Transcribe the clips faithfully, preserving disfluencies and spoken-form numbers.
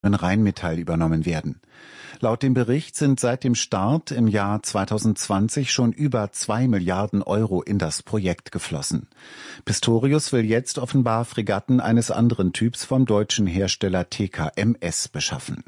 Rheinmetall übernommen werden. Laut dem Bericht sind seit dem Start im Jahr zweitausendzwanzig schon über zwei Milliarden Euro in das Projekt geflossen. Pistorius will jetzt offenbar Fregatten eines anderen Typs vom deutschen Hersteller T K M S beschaffen.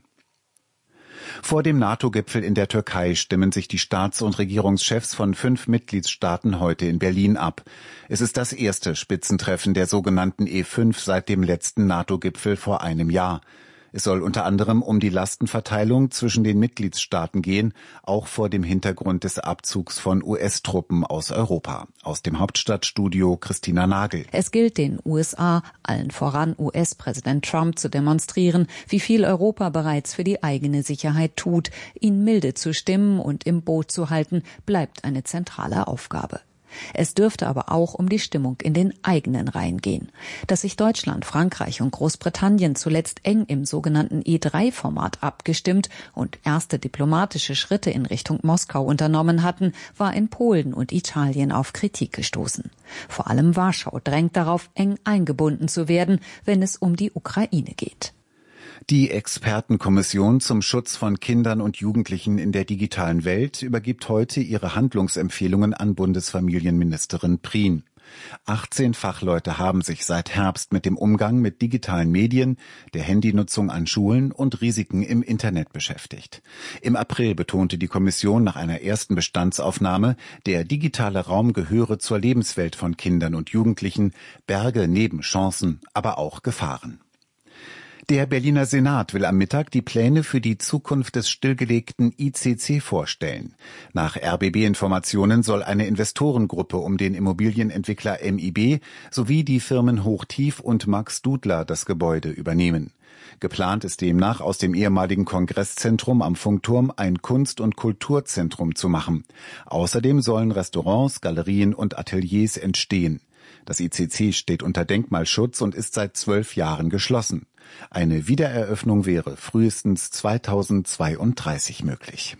Vor dem NATO-Gipfel in der Türkei stimmen sich die Staats- und Regierungschefs von fünf Mitgliedstaaten heute in Berlin ab. Es ist das erste Spitzentreffen der sogenannten E fünf seit dem letzten NATO-Gipfel vor einem Jahr. Es soll unter anderem um die Lastenverteilung zwischen den Mitgliedstaaten gehen, auch vor dem Hintergrund des Abzugs von U S-Truppen aus Europa. Aus dem Hauptstadtstudio Christina Nagel. Es gilt den U S A, allen voran U S-Präsident Trump, zu demonstrieren, wie viel Europa bereits für die eigene Sicherheit tut. Ihn milde zu stimmen und im Boot zu halten, bleibt eine zentrale Aufgabe. Es dürfte aber auch um die Stimmung in den eigenen Reihen gehen. Dass sich Deutschland, Frankreich und Großbritannien zuletzt eng im sogenannten E drei Format abgestimmt und erste diplomatische Schritte in Richtung Moskau unternommen hatten, war in Polen und Italien auf Kritik gestoßen. Vor allem Warschau drängt darauf, eng eingebunden zu werden, wenn es um die Ukraine geht. Die Expertenkommission zum Schutz von Kindern und Jugendlichen in der digitalen Welt übergibt heute ihre Handlungsempfehlungen an Bundesfamilienministerin Prien. achtzehn Fachleute haben sich seit Herbst mit dem Umgang mit digitalen Medien, der Handynutzung an Schulen und Risiken im Internet beschäftigt. Im April betonte die Kommission nach einer ersten Bestandsaufnahme, der digitale Raum gehöre zur Lebenswelt von Kindern und Jugendlichen, berge neben Chancen, aber auch Gefahren. Der Berliner Senat will am Mittag die Pläne für die Zukunft des stillgelegten I C C vorstellen. Nach R B B-Informationen soll eine Investorengruppe um den Immobilienentwickler M I B sowie die Firmen Hochtief und Max Dudler das Gebäude übernehmen. Geplant ist demnach, aus dem ehemaligen Kongresszentrum am Funkturm ein Kunst- und Kulturzentrum zu machen. Außerdem sollen Restaurants, Galerien und Ateliers entstehen. Das I C C steht unter Denkmalschutz und ist seit zwölf Jahren geschlossen. Eine Wiedereröffnung wäre frühestens zweitausendzweiunddreißig möglich.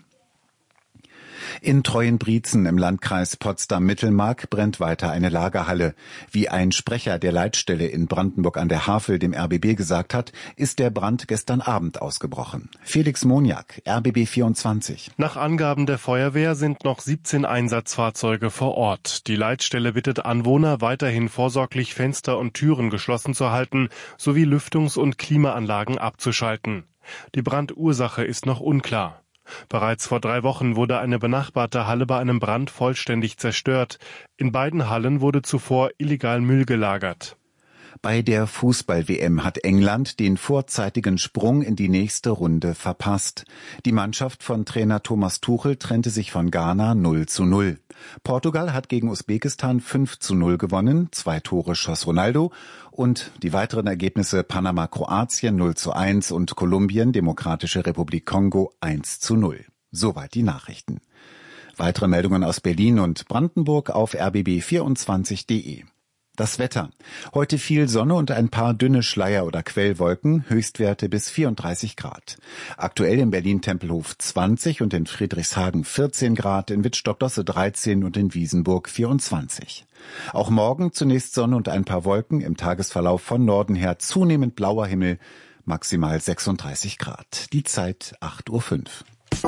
In Treuenbrietzen im Landkreis Potsdam-Mittelmark brennt weiter eine Lagerhalle. Wie ein Sprecher der Leitstelle in Brandenburg an der Havel dem R B B gesagt hat, ist der Brand gestern Abend ausgebrochen. Felix Moniak, R B B vierundzwanzig. Nach Angaben der Feuerwehr sind noch siebzehn Einsatzfahrzeuge vor Ort. Die Leitstelle bittet Anwohner, weiterhin vorsorglich Fenster und Türen geschlossen zu halten, sowie Lüftungs- und Klimaanlagen abzuschalten. Die Brandursache ist noch unklar. Bereits vor drei Wochen wurde eine benachbarte Halle bei einem Brand vollständig zerstört. In beiden Hallen wurde zuvor illegal Müll gelagert. Bei der Fußball-W M hat England den vorzeitigen Sprung in die nächste Runde verpasst. Die Mannschaft von Trainer Thomas Tuchel trennte sich von Ghana null zu null. Portugal hat gegen Usbekistan fünf zu null gewonnen, zwei Tore schoss Ronaldo und die weiteren Ergebnisse Panama-Kroatien null zu eins und Kolumbien, Demokratische Republik Kongo eins zu null. Soweit die Nachrichten. Weitere Meldungen aus Berlin und Brandenburg auf r b b vierundzwanzig punkt de. Das Wetter. Heute viel Sonne und ein paar dünne Schleier- oder Quellwolken, Höchstwerte bis vierunddreißig Grad. Aktuell in Berlin-Tempelhof zwanzig und in Friedrichshagen vierzehn Grad, in Wittstock-Dosse dreizehn und in Wiesenburg vierundzwanzig. Auch morgen zunächst Sonne und ein paar Wolken, im Tagesverlauf von Norden her zunehmend blauer Himmel, maximal sechsunddreißig Grad. Die Zeit acht Uhr fünf.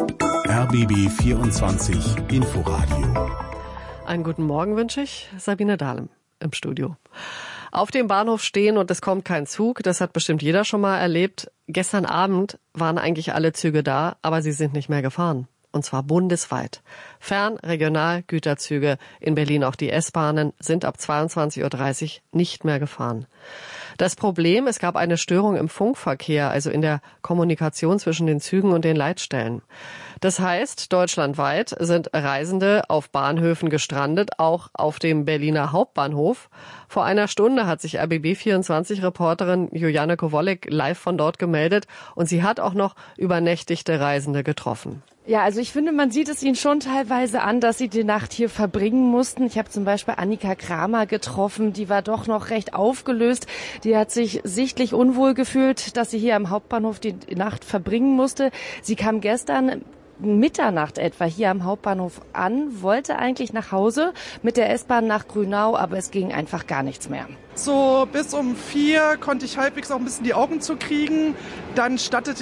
R B B vierundzwanzig Inforadio. Einen guten Morgen wünsche ich, Sabine Dahlem im Studio. Auf dem Bahnhof stehen und es kommt kein Zug, das hat bestimmt jeder schon mal erlebt. Gestern Abend waren eigentlich alle Züge da, aber sie sind nicht mehr gefahren. Und zwar bundesweit. Fern-, Regional-, Güterzüge, in Berlin auch die S-Bahnen, sind ab zweiundzwanzig Uhr dreißig nicht mehr gefahren. Das Problem, es gab eine Störung im Funkverkehr, also in der Kommunikation zwischen den Zügen und den Leitstellen. Das heißt, deutschlandweit sind Reisende auf Bahnhöfen gestrandet, auch auf dem Berliner Hauptbahnhof. Vor einer Stunde hat sich R B B vierundzwanzig-Reporterin Juliane Kowolek live von dort gemeldet und sie hat auch noch übernächtigte Reisende getroffen. Ja, also ich finde, man sieht es ihnen schon teilweise an, dass sie die Nacht hier verbringen mussten. Ich habe zum Beispiel Annika Kramer getroffen, die war doch noch recht aufgelöst. Die hat sich sichtlich unwohl gefühlt, dass sie hier am Hauptbahnhof die Nacht verbringen musste. Sie kam gestern Mitternacht etwa hier am Hauptbahnhof an, wollte eigentlich nach Hause mit der S-Bahn nach Grünau, aber es ging einfach gar nichts mehr. So bis um vier konnte ich halbwegs auch ein bisschen die Augen zukriegen. Dann stattete